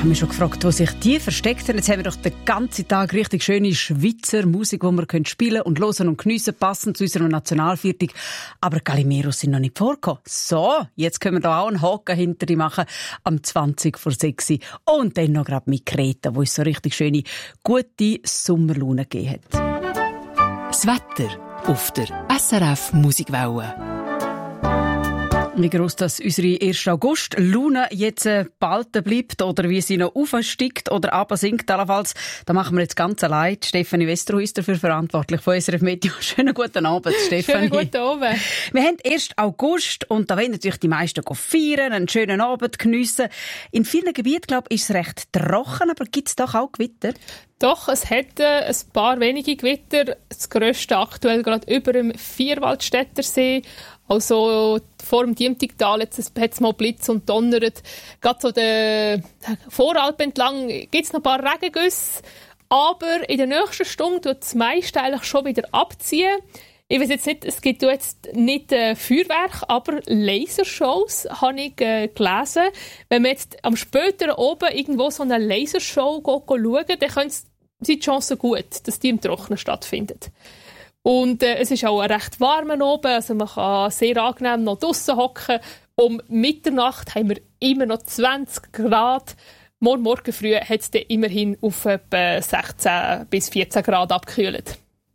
Ich habe mich schon gefragt, wo sich die versteckt haben. Jetzt haben wir doch den ganzen Tag richtig schöne Schweizer Musik, die wir spielen und hören und geniessen, passend zu unserer Nationalviertel. Aber Calimeros sind noch nicht vorgekommen. So, jetzt können wir da auch einen Haken hinter die machen am 20 vor 6 Uhr. Und dann noch gerade mit Kreta, wo uns so richtig schöne, gute Sommerlaune gegeben hat. Das Wetter auf der SRF Musikwelle. Wie gross das unsere 1. August-Laune jetzt behalten bleibt oder wie sie noch aufsteigt oder absinkt, allenfalls, da machen wir jetzt ganz allein. Stefanie Westerhuis ist dafür verantwortlich von SRF Meteo. Schönen guten Abend, Stefanie. Schönen guten Abend. Wir haben 1. August und da wollen natürlich die meisten feiern, einen schönen Abend geniessen. In vielen Gebieten, glaube ich, ist es recht trocken, aber gibt es doch auch Gewitter? Doch, es hat ein paar wenige Gewitter. Das grösste aktuell gerade über dem Vierwaldstättersee. Also vor dem Diemtigtal hat es mal Blitz und donnert. Gerade so den Voralpen entlang gibt es noch ein paar Regengüsse. Aber in der nächsten Stunde wird das meiste eigentlich schon wieder abziehen. Ich weiss jetzt nicht, es gibt jetzt nicht Feuerwerk, aber Lasershows habe ich gelesen. Wenn wir jetzt am späteren oben irgendwo so eine Lasershow schauen, dann sind die Chancen gut, dass die im Trockenen stattfindet. Und es ist auch recht warm oben, also man kann sehr angenehm noch draussen hocken. Um Mitternacht haben wir immer noch 20 Grad. Morgen früh hat es dann immerhin auf etwa 16 bis 14 Grad abgekühlt.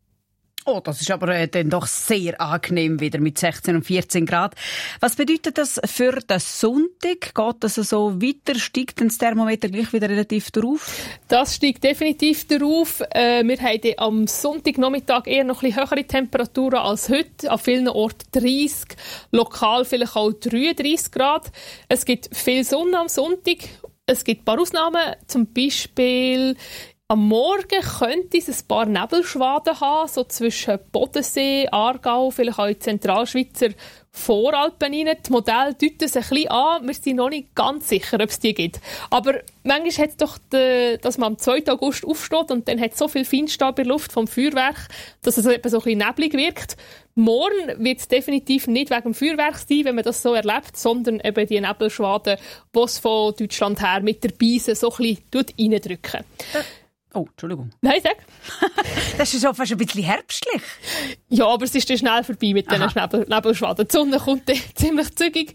Oh, das ist aber dann doch sehr angenehm wieder mit 16 und 14 Grad. Was bedeutet das für den Sonntag? Geht das so weiter? Steigt das Thermometer gleich wieder relativ drauf? Das steigt definitiv drauf. Wir haben am Sonntagnachmittag eher noch ein bisschen höhere Temperaturen als heute. An vielen Orten 30, lokal vielleicht auch 33 Grad. Es gibt viel Sonne am Sonntag. Es gibt ein paar Ausnahmen, zum Beispiel am Morgen könnte es ein paar Nebelschwaden haben, so zwischen Bodensee, Aargau, vielleicht auch in Zentralschweizer Voralpen rein. Die Modelle deuten es ein bisschen an. Wir sind noch nicht ganz sicher, ob es die gibt. Aber manchmal hat es doch, dass man am 2. August aufsteht und dann hat es so viel Feinstaub in der Luft vom Feuerwerk, dass es etwa so ein bisschen neblig wirkt. Morgen wird es definitiv nicht wegen dem Feuerwerk sein, wenn man das so erlebt, sondern eben die Nebelschwaden, die es von Deutschland her mit der Beise so ein bisschen reindrücken. Oh, Entschuldigung. Nein, sag. Das ist schon fast ein bisschen herbstlich. Ja, aber es ist dann schnell vorbei mit diesen Nebelschwaden. Die Sonne kommt dann ziemlich zügig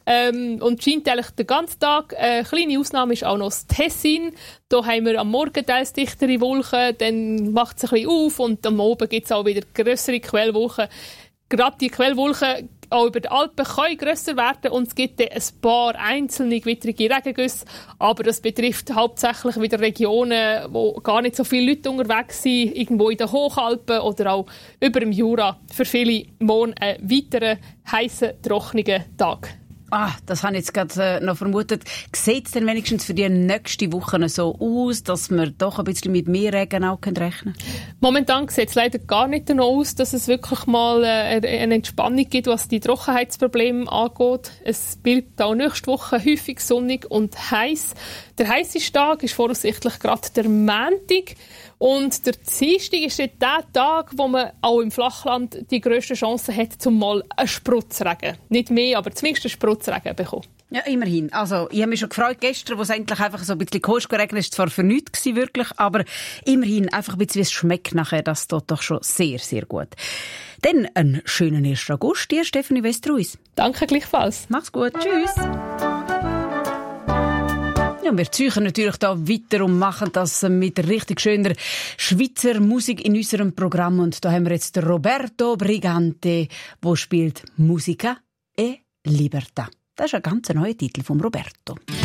und scheint eigentlich den ganzen Tag. Eine kleine Ausnahme ist auch noch das Tessin. Da haben wir am Morgen teils dichtere Wolken, dann macht es ein bisschen auf und am Abend gibt es auch wieder grössere Quellwolken. Gerade die Quellwolken auch über die Alpen können grösser werden und es gibt dann ein paar einzelne gewittrige Regengüsse, aber das betrifft hauptsächlich wieder Regionen, wo gar nicht so viele Leute unterwegs sind, irgendwo in den Hochalpen oder auch über dem Jura. Für viele morgen einen weiteren heissen, trockenen Tag. Das habe ich jetzt gerade noch vermutet. Sieht es denn wenigstens für die nächste Woche so aus, dass wir doch ein bisschen mit mehr Regen auch rechnen können? Momentan sieht es leider gar nicht danach aus, dass es wirklich mal eine Entspannung gibt, was die Trockenheitsprobleme angeht. Es bleibt auch nächste Woche häufig sonnig und heiß. Der heisseste Tag ist voraussichtlich gerade der Montag. Und der Dienstag ist der Tag, wo man auch im Flachland die grösste Chance hat, zum mal einen Spritzregen. Nicht mehr, aber zumindest einen Spritzregen bekommen. Ja, immerhin. Also, ich habe mich schon gefreut gestern, wo es endlich einfach so ein bisschen kostet geregnet ist. Zwar für nichts gewesen, wirklich, aber immerhin einfach ein bisschen, wie es schmeckt nachher. Das tut doch schon sehr, sehr gut. Dann einen schönen 1. August dir, Stefanie Westerhuis. Danke gleichfalls. Mach's gut. Tschüss. Ja, wir ziehen natürlich da weiter und machen das mit richtig schöner Schweizer Musik in unserem Programm. Und da haben wir jetzt Roberto Brigante, der spielt Musica e Libertà. Das ist ein ganz neuer Titel von Roberto.